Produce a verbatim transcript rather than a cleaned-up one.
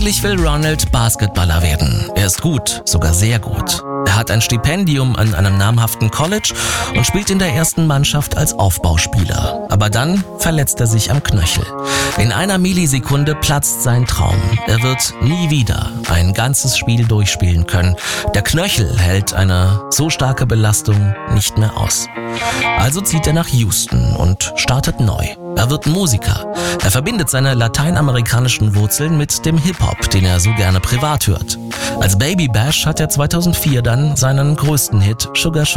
Eigentlich will Ronald Basketballer werden. Er ist gut, sogar sehr gut. Er hat ein Stipendium an einem namhaften College und spielt in der ersten Mannschaft als Aufbauspieler. Aber dann verletzt er sich am Knöchel. In einer Millisekunde platzt sein Traum. Er wird nie wieder ein ganzes Spiel durchspielen können. Der Knöchel hält eine so starke Belastung nicht mehr aus. Also zieht er nach Houston und startet neu. Er wird Musiker. Er verbindet seine lateinamerikanischen Wurzeln mit dem Hip-Hop, den er so gerne privat hört. Als Baby Bash hat er zweitausendvier dann seinen größten Hit Sugar